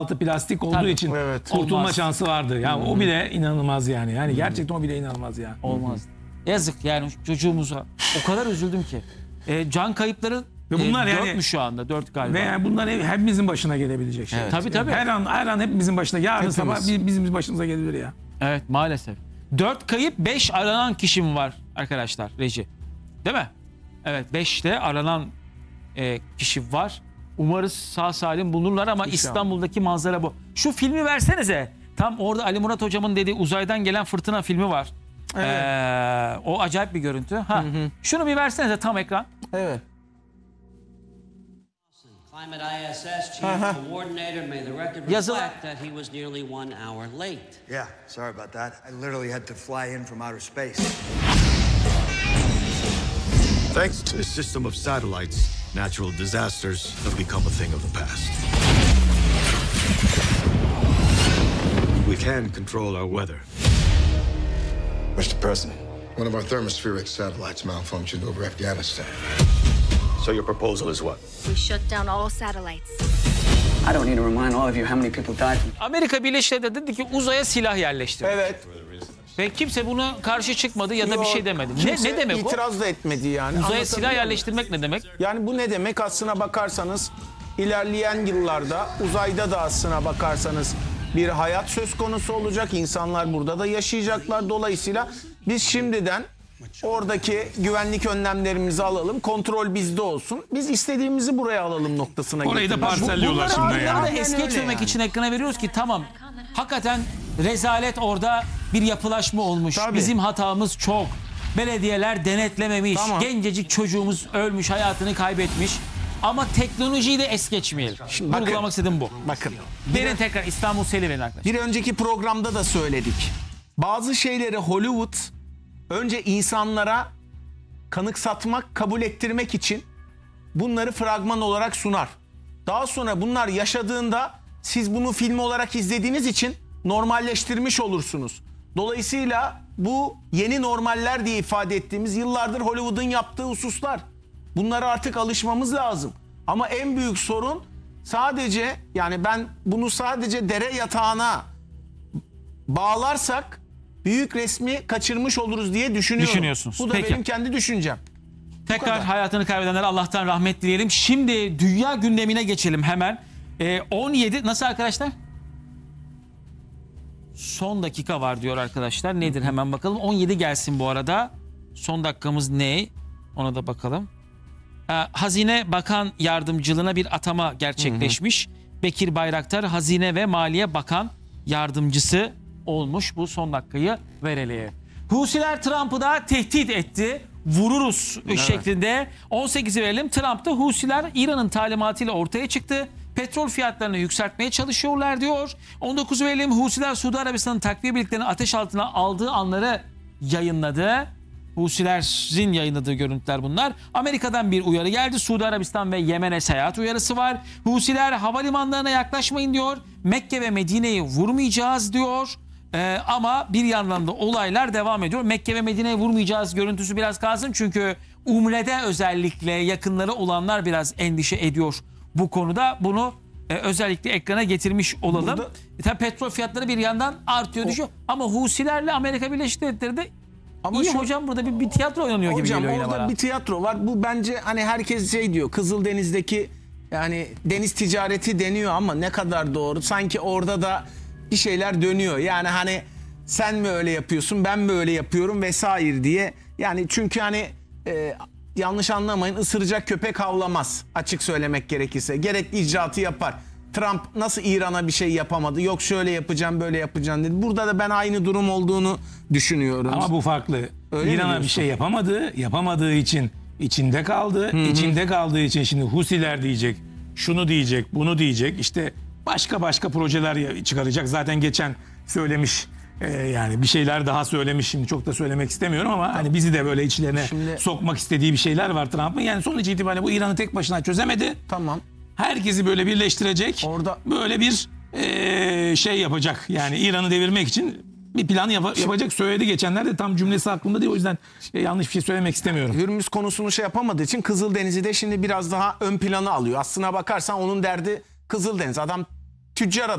altı plastik olduğu Tabii, için evet. kurtulma Olmaz. şansı vardı. Yani o bile inanılmaz yani. Yani gerçekten o bile inanılmaz ya. Olmaz. Yazık yani çocuğumuza. O kadar üzüldüm ki. Can kayıpları Ve bunlar 4 yani- mü şu anda? 4 galiba. Ve yani bunlar hepimizin başına gelebilecek şey. Evet. Tabii. Her an hepimizin başına. Yarın sabah bizim başımıza gelebilir ya. Evet maalesef. 4 kayıp 5 aranan kişi mi var arkadaşlar reji? Değil mi? Evet 5 de aranan kişi var. Umarız sağ salim bulunurlar ama İstanbul'daki manzara bu. Şu filmi versenize. Tam orada Ali Murat hocamın dediği uzaydan gelen fırtına filmi var. O acayip bir görüntü. Şunu bir versenize tam ekran. Evet. Climate ISS Chief Coordinator, may the record Yazılı- reflect that he was nearly 1 hour late. Yeah, sorry about that. I literally had to fly in from outer space. Thanks to a system of satellites, natural disasters have become a thing of the past. We can control our weather. Mr. President, one of our thermospheric satellites malfunctioned over Afghanistan. So your proposal is what? We shut down all satellites. I don't need to remind all of you how many people died from Amerika Birleşik Devletleri dedi ki uzaya silah yerleştirdi. Evet. Ve kimse buna karşı çıkmadı ya da bir şey demedi. Ne demek o? İtiraz da etmedi yani. Uzaya Anlatabiliyor silah muyum? yerleştirmek ne demek? Yani bu ne demek aslına bakarsanız ilerleyen yıllarda uzayda da aslına bakarsanız bir hayat söz konusu olacak. İnsanlar burada da yaşayacaklar. Dolayısıyla biz şimdiden oradaki güvenlik önlemlerimizi alalım. Kontrol bizde olsun. Biz istediğimizi buraya alalım noktasına Orayı da getirmek. parselliyorlar şimdi Bunları ya. da es geçmemek için ekrana veriyoruz ki tamam. Hakikaten rezalet orada bir yapılaşma olmuş. Tabii. Bizim hatamız çok. Belediyeler denetlememiş. Tamam. Gencecik çocuğumuz ölmüş, hayatını kaybetmiş. Ama teknolojiyi de es geçmeyelim. bakın. Vurgulamak istediğim bu. Bakın. Verin tekrar İstanbul Seli verin arkadaşlar. Bir önceki programda da söyledik. Bazı şeyleri Hollywood önce insanlara kanıksatmak, kabul ettirmek için bunları fragman olarak sunar. Daha sonra bunlar yaşadığında siz bunu film olarak izlediğiniz için normalleştirmiş olursunuz. Dolayısıyla bu yeni normaller diye ifade ettiğimiz yıllardır Hollywood'un yaptığı hususlar. Bunlara artık alışmamız lazım. Ama en büyük sorun sadece yani ben bunu sadece dere yatağına bağlarsak büyük resmi kaçırmış oluruz diye düşünüyorum. Düşünüyorsunuz. Bu da Peki. benim kendi düşüncem. Tekrar kadar. hayatını kaybedenlere Allah'tan rahmet dileyelim. Şimdi dünya gündemine geçelim hemen. 17 nasıl arkadaşlar? Son dakika var diyor arkadaşlar. Nedir hemen bakalım. 17 gelsin bu arada. Son dakikamız ne? Ona da bakalım. Hazine Bakan Yardımcılığına bir atama gerçekleşmiş. Bekir Bayraktar Hazine ve Maliye Bakan Yardımcısı olmuş. Bu son dakikayı verelim. Husiler Trump'ı da tehdit etti. Vururuz şeklinde. 18'i verelim. Trump'ta Husiler İran'ın talimatıyla ortaya çıktı. Petrol fiyatlarını yükseltmeye çalışıyorlar diyor. 19'u verelim. Husiler Suudi Arabistan'ın takviye birliklerini ateş altına aldığı anları yayınladı. Husilerin yayınladığı görüntüler bunlar. Amerika'dan bir uyarı geldi. Suudi Arabistan ve Yemen'e seyahat uyarısı var. Husiler havalimanlarına yaklaşmayın diyor. Mekke ve Medine'yi vurmayacağız diyor. Ama bir yandan da olaylar devam ediyor. Mekke ve Medine'yi vurmayacağız görüntüsü biraz kalsın. Çünkü Umre'de özellikle yakınları olanlar biraz endişe ediyor bu konuda. Bunu özellikle ekrana getirmiş olalım. Tabii petrol fiyatları bir yandan artıyor düşüyor. Ama Husilerle Amerika Birleşik Devletleri de Ama İyi hocam burada bir tiyatro oynanıyor gibi hocam geliyor yine orada bana. bir tiyatro var. Bu bence hani herkes şey diyor. Kızıldeniz'deki yani deniz ticareti deniyor ama ne kadar doğru? Sanki orada da bir şeyler dönüyor. Yani hani sen mi öyle yapıyorsun, ben mi öyle yapıyorum vesaire diye. Yani çünkü hani yanlış anlamayın, ısıracak köpek havlamaz açık söylemek gerekirse. Gerekli icraatı yapar. Trump nasıl İran'a bir şey yapamadı? Yok şöyle yapacağım, böyle yapacağım dedi. Burada da ben aynı durum olduğunu düşünüyorum. Ama bu farklı. Öyle mi İran'a bir diyorsun? şey yapamadı. Yapamadığı için içinde kaldı. İçinde kaldığı için şimdi Husiler diyecek. Şunu diyecek, bunu diyecek. İşte başka projeler çıkaracak. Zaten geçen söylemiş. Yani bir şeyler daha söylemiş. Şimdi çok da söylemek istemiyorum ama hani bizi de böyle içlerine sokmak istediği bir şeyler var Trump'ın. Yani sonuç itibariyle bu İran'ı tek başına çözemedi. Tamam. Herkesi böyle birleştirecek. Orada böyle bir şey yapacak. Yani İran'ı devirmek için bir plan yapacak. Söyledi geçenlerde, tam cümlesi aklımda değil. O yüzden yanlış bir şey söylemek istemiyorum. Hürmüz konusunu şey yapamadığı için Kızıldeniz'i de şimdi biraz daha ön plana alıyor. Aslına bakarsan onun derdi Kızıldeniz. Adam tüccar adam.